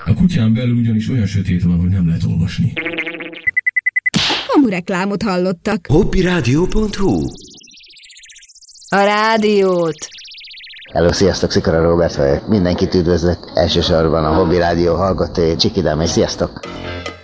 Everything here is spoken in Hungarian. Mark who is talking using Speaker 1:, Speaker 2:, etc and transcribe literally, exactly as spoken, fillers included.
Speaker 1: A kutyán belül ugyanis olyan sötét van, hogy nem lehet olvasni.
Speaker 2: Kamu reklámot hallottak.
Speaker 3: Hobbyradio pont hu.
Speaker 2: A rádiót.
Speaker 4: Hello, sziasztok, Szikora Róbert vagyok. Mindenkit üdvözlök, elsősorban a Hobby Rádió hallgatói, Csikidám, és sziasztok!